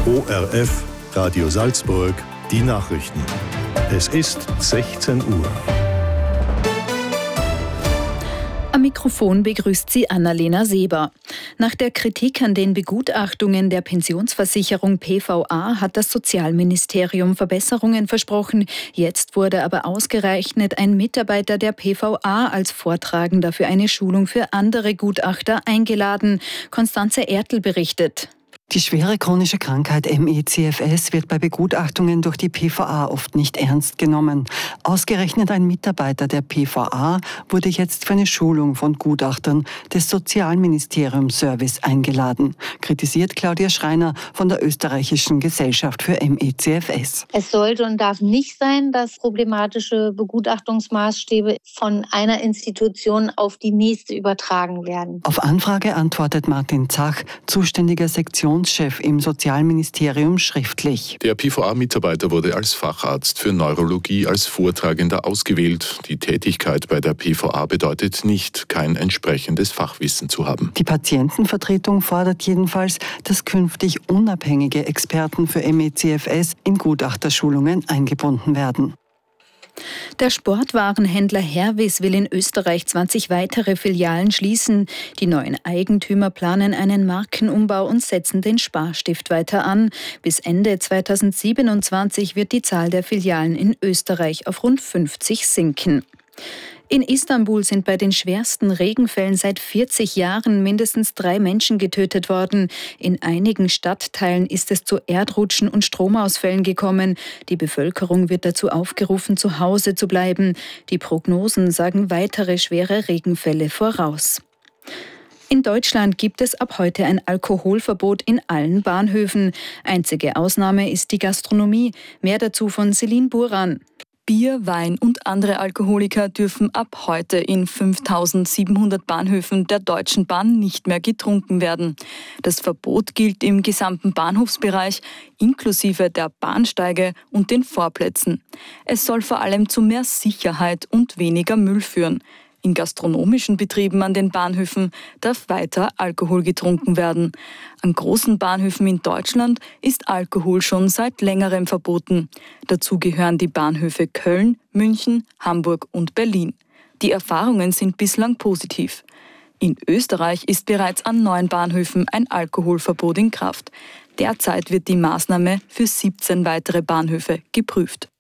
ORF Radio Salzburg, die Nachrichten. Es ist 16 Uhr. Am Mikrofon begrüßt sie Annalena Seber. Nach der Kritik an den Begutachtungen der Pensionsversicherung PVA hat das Sozialministerium Verbesserungen versprochen. Jetzt wurde aber ausgerechnet ein Mitarbeiter der PVA als Vortragender für eine Schulung für andere Gutachter eingeladen. Konstanze Ertl berichtet. Die schwere chronische Krankheit ME/CFS wird bei Begutachtungen durch die PVA oft nicht ernst genommen. Ausgerechnet ein Mitarbeiter der PVA wurde jetzt für eine Schulung von Gutachtern des Sozialministeriums Service eingeladen, kritisiert Claudia Schreiner von der Österreichischen Gesellschaft für ME/CFS. Es sollte und darf nicht sein, dass problematische Begutachtungsmaßstäbe von einer Institution auf die nächste übertragen werden. Auf Anfrage antwortet Martin Zach, zuständiger Sektionschef im Sozialministerium, schriftlich. Der PVA-Mitarbeiter wurde als Facharzt für Neurologie als Vortragender ausgewählt. Die Tätigkeit bei der PVA bedeutet nicht, kein entsprechendes Fachwissen zu haben. Die Patientenvertretung fordert jedenfalls, dass künftig unabhängige Experten für ME/CFS in Gutachterschulungen eingebunden werden. Der Sportwarenhändler Hervis will in Österreich 20 weitere Filialen schließen. Die neuen Eigentümer planen einen Markenumbau und setzen den Sparstift weiter an. Bis Ende 2027 wird die Zahl der Filialen in Österreich auf rund 50 sinken. In Istanbul sind bei den schwersten Regenfällen seit 40 Jahren mindestens 3 Menschen getötet worden. In einigen Stadtteilen ist es zu Erdrutschen und Stromausfällen gekommen. Die Bevölkerung wird dazu aufgerufen, zu Hause zu bleiben. Die Prognosen sagen weitere schwere Regenfälle voraus. In Deutschland gibt es ab heute ein Alkoholverbot in allen Bahnhöfen. Einzige Ausnahme ist die Gastronomie. Mehr dazu von Celine Buran. Bier, Wein und andere Alkoholiker dürfen ab heute in 5.700 Bahnhöfen der Deutschen Bahn nicht mehr getrunken werden. Das Verbot gilt im gesamten Bahnhofsbereich, inklusive der Bahnsteige und den Vorplätzen. Es soll vor allem zu mehr Sicherheit und weniger Müll führen. In gastronomischen Betrieben an den Bahnhöfen darf weiter Alkohol getrunken werden. An großen Bahnhöfen in Deutschland ist Alkohol schon seit längerem verboten. Dazu gehören die Bahnhöfe Köln, München, Hamburg und Berlin. Die Erfahrungen sind bislang positiv. In Österreich ist bereits an 9 Bahnhöfen ein Alkoholverbot in Kraft. Derzeit wird die Maßnahme für 17 weitere Bahnhöfe geprüft.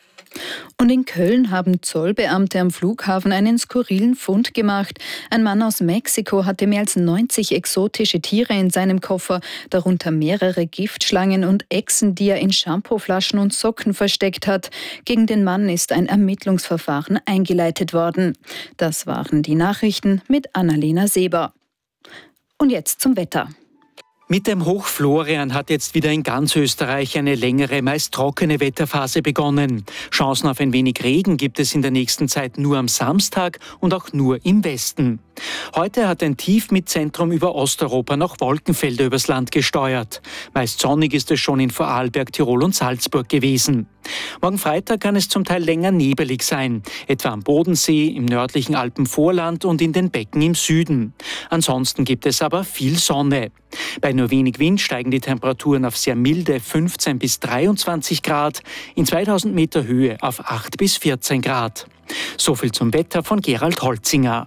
Und in Köln haben Zollbeamte am Flughafen einen skurrilen Fund gemacht. Ein Mann aus Mexiko hatte mehr als 90 exotische Tiere in seinem Koffer, darunter mehrere Giftschlangen und Echsen, die er in Shampooflaschen und Socken versteckt hat. Gegen den Mann ist ein Ermittlungsverfahren eingeleitet worden. Das waren die Nachrichten mit Annalena Seber. Und jetzt zum Wetter. Mit dem Hoch Florian hat jetzt wieder in ganz Österreich eine längere, meist trockene Wetterphase begonnen. Chancen auf ein wenig Regen gibt es in der nächsten Zeit nur am Samstag und auch nur im Westen. Heute hat ein Tief mit Zentrum über Osteuropa noch Wolkenfelder übers Land gesteuert. Meist sonnig ist es schon in Vorarlberg, Tirol und Salzburg gewesen. Morgen Freitag kann es zum Teil länger nebelig sein, etwa am Bodensee, im nördlichen Alpenvorland und in den Becken im Süden. Ansonsten gibt es aber viel Sonne. Bei nur wenig Wind steigen die Temperaturen auf sehr milde 15 bis 23 Grad, in 2000 Meter Höhe auf 8 bis 14 Grad. Soviel zum Wetter von Gerald Holzinger.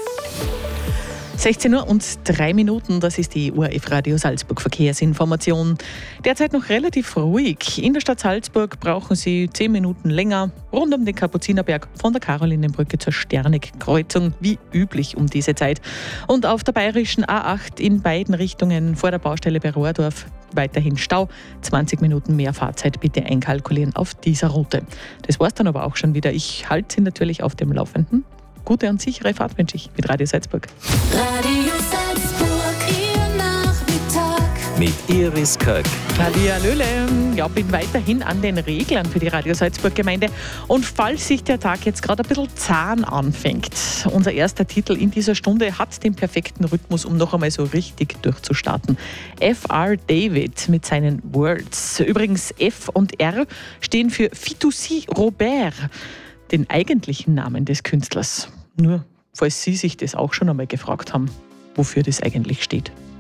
16 Uhr und 3 Minuten, das ist die ORF Radio Salzburg Verkehrsinformation. Derzeit noch relativ ruhig. In der Stadt Salzburg brauchen Sie 10 Minuten länger rund um den Kapuzinerberg von der Karolinenbrücke zur Sterneck-Kreuzung, wie üblich um diese Zeit. Und auf der bayerischen A8 in beiden Richtungen vor der Baustelle bei Rohrdorf weiterhin Stau. 20 Minuten mehr Fahrzeit bitte einkalkulieren auf dieser Route. Das war's dann aber auch schon wieder. Ich halte Sie natürlich auf dem Laufenden. Gute und sichere Fahrt wünsche ich mit Radio Salzburg. Radio Salzburg, Ihr Nachmittag. Mit Iris Köck. Hallihallöle. Ja, bin weiterhin an den Reglern für die Radio Salzburg Gemeinde. Und falls sich der Tag jetzt gerade ein bisschen zahn anfängt, unser erster Titel in dieser Stunde hat den perfekten Rhythmus, um noch einmal so richtig durchzustarten. F.R. David mit seinen Words. Übrigens F und R stehen für Fitoussi Robert, den eigentlichen Namen des Künstlers. Nur, falls Sie sich das auch schon einmal gefragt haben, wofür das eigentlich steht.